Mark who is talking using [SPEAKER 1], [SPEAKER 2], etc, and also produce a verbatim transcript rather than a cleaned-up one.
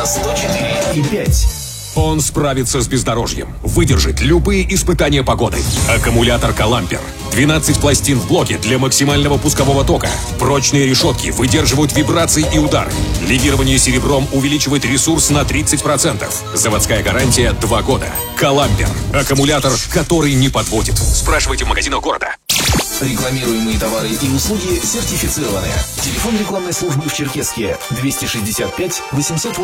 [SPEAKER 1] сто четыре и пять.
[SPEAKER 2] Он справится с бездорожьем, выдержит любые испытания погоды. Аккумулятор «Калампер». двенадцать пластин в блоке для максимального пускового тока. Прочные решетки выдерживают вибрации и удары. Легирование серебром увеличивает ресурс на тридцать процентов. Заводская гарантия два года. «Калампер». Аккумулятор, который не подводит. Спрашивайте в магазинах города.
[SPEAKER 1] Рекламируемые товары и услуги сертифицированы. Телефон рекламной службы в Черкесске двести шестьдесят пять восемьсот